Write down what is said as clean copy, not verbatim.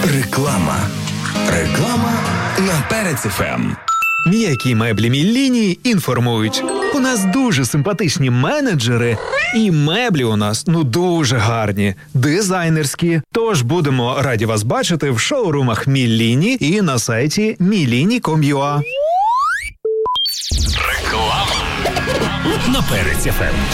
Реклама. Реклама на Перець ФМ. М'які меблі Мілліні інформують. У нас дуже симпатичні менеджери, і меблі у нас, дуже гарні, дизайнерські. Тож будемо раді вас бачити в шоурумах Мілліні і на сайті millini.com.ua. Реклама на Перець ФМ.